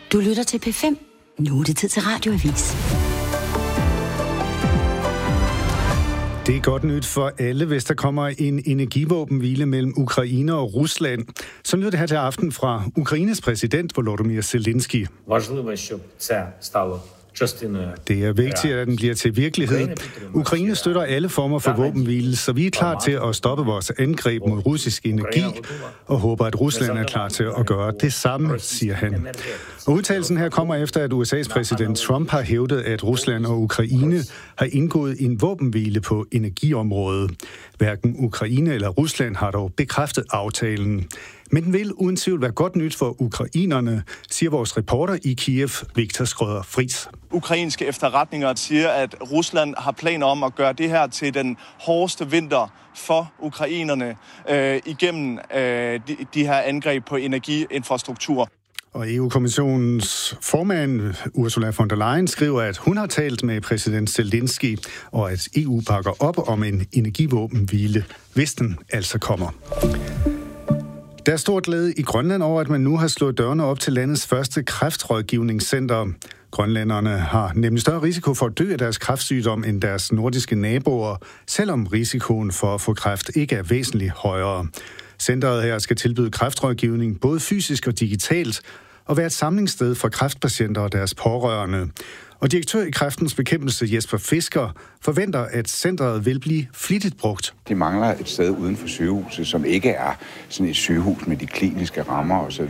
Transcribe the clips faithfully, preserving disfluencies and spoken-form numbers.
Du lytter til P fem. Nu er det tid til Radioavis. Det er godt nyt for alle, hvis der kommer en energivåbenhvile mellem Ukraine og Rusland. Så lyder det her til aften fra Ukraines præsident Volodymyr Zelensky. Det er vigtigt, at den bliver til virkelighed. Ukraine støtter alle former for våbenhvile, så vi er klar til at stoppe vores angreb mod russisk energi, og håber, at Rusland er klar til at gøre det samme, siger han. Og udtalelsen her kommer efter, at U S A's præsident Trump har hævdet, at Rusland og Ukraine har indgået en våbenhvile på energiområdet. Hverken Ukraine eller Rusland har dog bekræftet aftalen. Men den vil uden tvivl være godt nyt for ukrainerne, siger vores reporter i Kiev, Viktor Skrøder-Fris. Ukrainske efterretninger siger, at Rusland har planer om at gøre det her til den hårdeste vinter for ukrainerne øh, igennem øh, de, de her angreb på energiinfrastruktur. Og E U-kommissionens formand, Ursula von der Leyen, skriver, at hun har talt med præsident Zelensky, og at E U bakker op om en energivåbenhvile, hvis den altså kommer. Der er stor glæde i Grønland over, at man nu har slået dørene op til landets første kræftrådgivningscenter. Grønlænderne har nemlig større risiko for at dø af deres kræftsygdom end deres nordiske naboer, selvom risikoen for at få kræft ikke er væsentligt højere. Centeret her skal tilbyde kræftrådgivning både fysisk og digitalt, og være et samlingssted for kræftpatienter og deres pårørende. Og direktør i Kræftens Bekæmpelse Jesper Fisker forventer, at centret vil blive flittigt brugt. De mangler et sted uden for sygehuset, som ikke er sådan et sygehus med de kliniske rammer osv.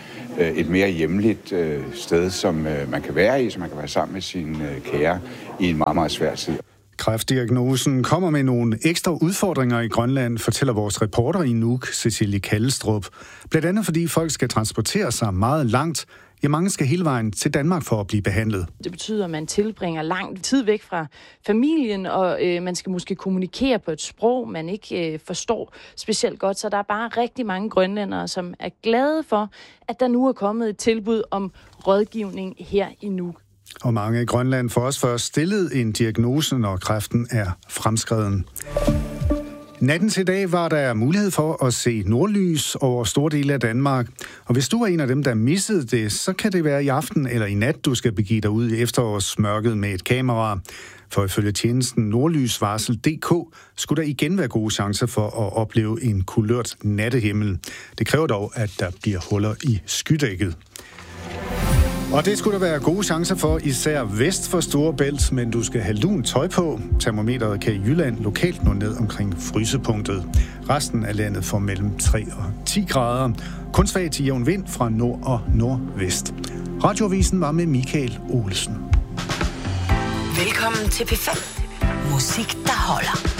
Et mere hjemligt sted, som man kan være i, så man kan være sammen med sine kære i en meget, meget svær tid. Kræftdiagnosen kommer med nogle ekstra udfordringer i Grønland, fortæller vores reporter i Nuuk, Cecilie Kallestrup. Blandt andet fordi folk skal transportere sig meget langt. Ja, mange skal hele vejen til Danmark for at blive behandlet. Det betyder, at man tilbringer lang tid væk fra familien, og øh, man skal måske kommunikere på et sprog, man ikke øh, forstår specielt godt. Så der er bare rigtig mange grønlændere, som er glade for, at der nu er kommet et tilbud om rådgivning her i Nuuk. Og mange i Grønland får også først stillet en diagnose, når kræften er fremskreden. Natten til dag var der mulighed for at se nordlys over store dele af Danmark. Og hvis du er en af dem, der missede det, så kan det være i aften eller i nat, du skal begive dig ud i efterårsmørket med et kamera. For ifølge tjenesten nordlysvarsel punktum d k skulle der igen være gode chancer for at opleve en kulørt nattehimmel. Det kræver dog, at der bliver huller i skydækket. Og det skulle der være gode chancer for, især vest for Storebælt, men du skal have lunt tøj på. Termometeret kan i Jylland lokalt nå ned omkring frysepunktet. Resten af landet får mellem tre og ti grader. Kun svag til jævn vind fra nord og nordvest. Radioavisen var med Michael Olsen. Velkommen til P fem. Musik, der holder.